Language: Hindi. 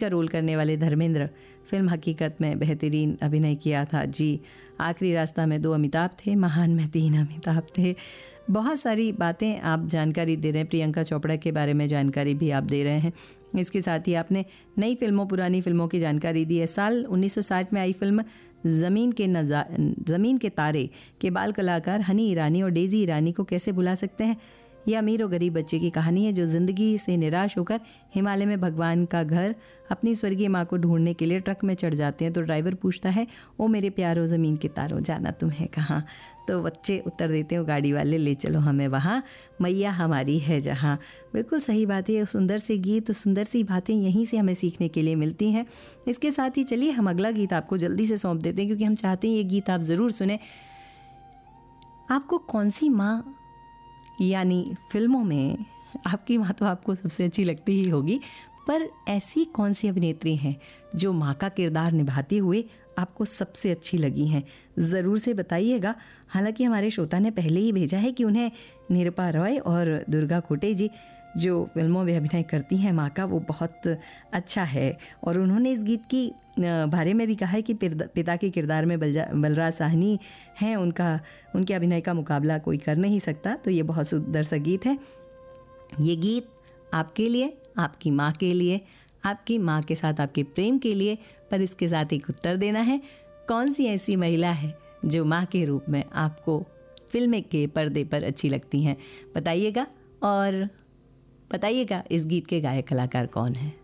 का रोल करने वाले धर्मेंद्र, फिल्म हकीकत में बेहतरीन अभिनय किया था जी। आखिरी रास्ता में 2 अमिताभ थे, महान में 3 अमिताभ थे। बहुत सारी बातें आप जानकारी दे रहे हैं, प्रियंका चोपड़ा के बारे में जानकारी भी आप दे रहे हैं। इसके साथ ही आपने नई फिल्मों पुरानी फिल्मों की जानकारी दी है। साल 1960 में आई फिल्म ज़मीन के तारे के बाल कलाकार हनी ईरानी और डेज़ी ईरानी को कैसे भुला सकते हैं। यह अमीर और गरीब बच्चे की कहानी है जो ज़िंदगी से निराश होकर हिमालय में भगवान का घर अपनी स्वर्गीय माँ को ढूंढने के लिए ट्रक में चढ़ जाते हैं। तो ड्राइवर पूछता है, ओ मेरे प्यारो ज़मीन के तारों जाना तुम्हें कहाँ। तो बच्चे उत्तर देते हैं, गाड़ी वाले ले चलो हमें वहाँ, मैया हमारी है जहाँ। बिल्कुल सही बात है। सुंदर से गीत, सुंदर सी बातें यहीं से हमें सीखने के लिए मिलती हैं। इसके साथ ही चलिए हम अगला गीत आपको जल्दी से सौंप देते हैं, क्योंकि हम चाहते हैं ये गीत आप ज़रूर सुने। आपको कौन सी माँ, यानी फिल्मों में आपकी माँ तो आपको सबसे अच्छी लगती ही होगी, पर ऐसी कौन सी अभिनेत्री हैं जो माँ का किरदार निभाते हुए आपको सबसे अच्छी लगी हैं, ज़रूर से बताइएगा। हालांकि हमारे श्रोता ने पहले ही भेजा है कि उन्हें निरूपा रॉय और दुर्गा खोटे जी जो फिल्मों में अभिनय करती हैं माँ का, वो बहुत अच्छा है। और उन्होंने इस गीत की बारे में भी कहा है कि पिता के किरदार में बलराज साहनी हैं, उनके अभिनय का मुकाबला कोई कर नहीं सकता। तो ये बहुत सुंदर सा गीत है। ये गीत आपके लिए, आपकी माँ के लिए, आपकी माँ के साथ आपके प्रेम के लिए, पर इसके साथ एक उत्तर देना है, कौन सी ऐसी महिला है जो माँ के रूप में आपको फिल्म के पर्दे पर अच्छी लगती हैं, बताइएगा। और बताइएगा इस गीत के गायक कलाकार कौन है।